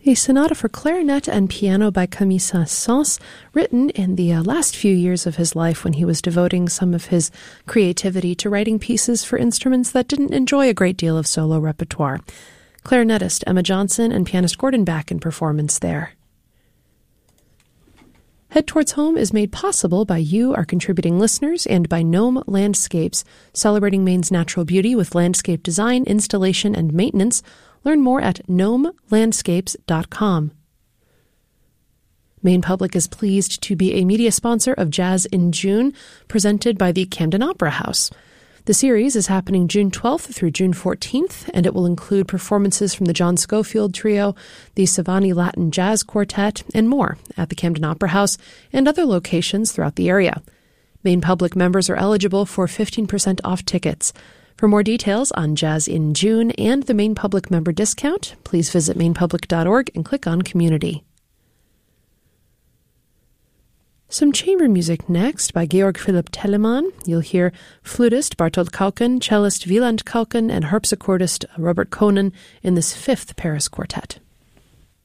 A sonata for clarinet and piano by Camille Saint-Saëns, written in the last few years of his life when he was devoting some of his creativity to writing pieces for instruments that didn't enjoy a great deal of solo repertoire. Clarinetist Emma Johnson and pianist Gordon Back in performance there. Head Towards Home is made possible by you, our contributing listeners, and by Gnome Landscapes, celebrating Maine's natural beauty with landscape design, installation, and maintenance. Learn more at gnomelandscapes.com. Maine Public is pleased to be a media sponsor of Jazz in June, presented by the Camden Opera House. The series is happening June 12th through June 14th, and it will include performances from the John Schofield Trio, the Savani Latin Jazz Quartet, and more at the Camden Opera House and other locations throughout the area. Maine Public members are eligible for 15% off tickets. For more details on Jazz in June and the Maine Public member discount, please visit mainepublic.org and click on Community. Some chamber music next by Georg Philipp Telemann. You'll hear flutist Bartold Kauken, cellist Wieland Kauken, and harpsichordist Robert Konen in this fifth Paris quartet.